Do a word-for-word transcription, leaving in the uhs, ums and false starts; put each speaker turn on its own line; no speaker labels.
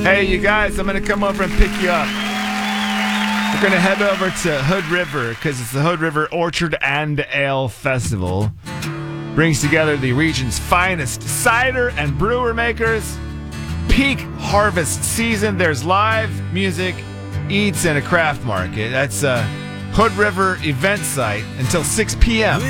Hey, you guys, I'm going to come over and pick you up. We're going to head over to Hood River because it's the Hood River Orchard and Ale Festival. Brings together the region's finest cider and brewer makers. Peak harvest season. There's live music, eats, and a craft market. That's a Hood River event site until six p.m.